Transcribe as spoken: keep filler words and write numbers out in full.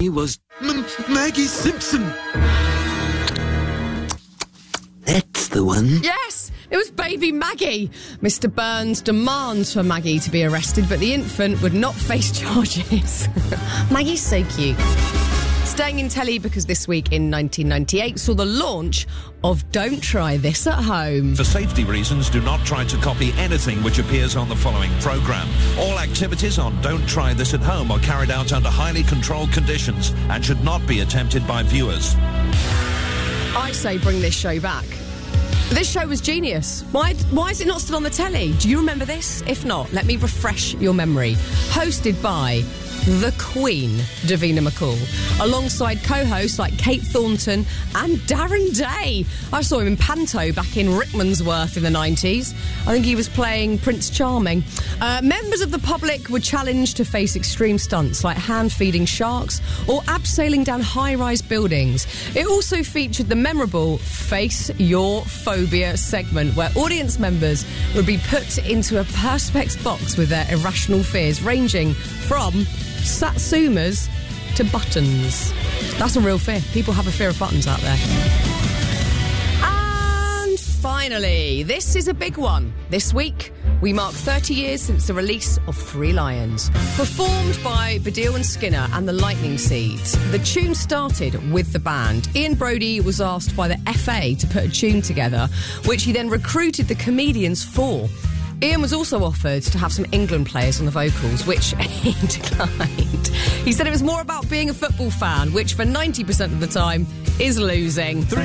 I was M- Maggie Simpson. That's the one. Yes, it was baby Maggie. Mister Burns demands for Maggie to be arrested, but the infant would not face charges. Maggie's so cute. Staying in telly because this week in nineteen ninety-eight saw the launch of Don't Try This at Home. For safety reasons, do not try to copy anything which appears on the following programme. All activities on Don't Try This at Home are carried out under highly controlled conditions and should not be attempted by viewers. I say bring this show back. This show was genius. Why, why is it not still on the telly? Do you remember this? If not, let me refresh your memory. Hosted by the Queen, Davina McCall, alongside co-hosts like Kate Thornton and Darren Day. I saw him in Panto back in Rickmansworth in the nineties. I think he was playing Prince Charming. Uh, members of the public were challenged to face extreme stunts like hand-feeding sharks or abseiling down high-rise buildings. It also featured the memorable Face Your Phobia segment, where audience members would be put into a perspex box with their irrational fears, ranging from Satsumas to buttons. That's a real fear. People have a fear of buttons out there. And finally, this is a big one. This week, we mark thirty years since the release of Three Lions. Performed by Baddiel and Skinner and the Lightning Seeds, the tune started with the band. Ian Brodie was asked by the F A to put a tune together, which he then recruited the comedians for. Ian was also offered to have some England players on the vocals, which he declined. He said it was more about being a football fan, which for ninety percent of the time is losing.